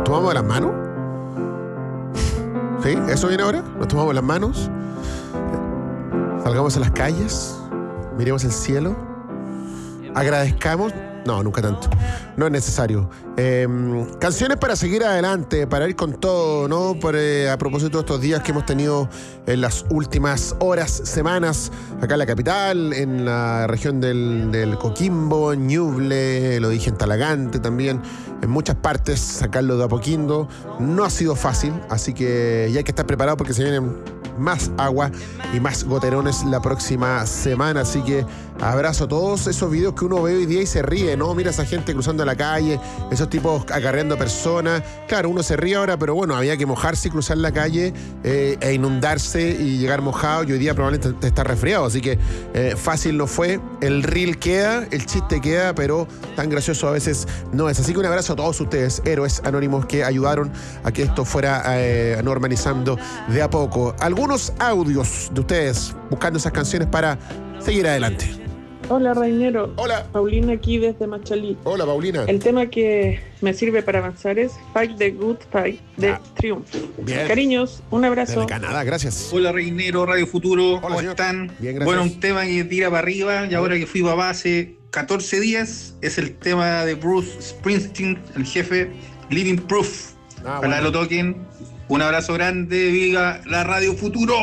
¿Nos tomamos las manos? ¿Sí? ¿Eso viene ahora? ¿Nos tomamos las manos? Salgamos a las calles, miremos el cielo, agradezcamos. No, nunca tanto. No es necesario. Canciones para seguir adelante, para ir con todo, ¿no? A propósito de estos días que hemos tenido en las últimas horas, semanas, acá en la capital, en la región del Coquimbo, en Ñuble, lo dije en Talagante también, en muchas partes, sacarlo de Apoquindo. No ha sido fácil, así que ya hay que estar preparado porque se vienen más agua y más goterones la próxima semana, así que abrazo a todos esos videos que uno ve hoy día y se ríe, ¿no? Mira esa gente cruzando la calle, esos tipos acarreando personas. Claro, uno se ríe ahora, pero bueno, había que mojarse y cruzar la calle e inundarse y llegar mojado, y hoy día probablemente está resfriado, así que fácil no fue. El reel queda, el chiste queda, pero tan gracioso a veces no es. Así que un abrazo a todos ustedes, héroes anónimos que ayudaron a que esto fuera normalizando de a poco. Algunos audios de ustedes buscando esas canciones para seguir adelante. Hola, Rainero. Hola. Paulina aquí desde Machalí. Hola, Paulina. El tema que me sirve para avanzar es Fight the Good Fight de Triumph. Bien. Cariños, un abrazo. Desde Canadá, gracias. Hola, Reinero, Radio Futuro. Hola, ¿Cómo señor. están? Bien, gracias. Bueno, un tema que tira para arriba, y ahora que fui papá hace 14 días, es el tema de Bruce Springsteen, el jefe, Living Proof. Ojalá bueno. lo toquen. Un abrazo grande, viva la Radio Futuro.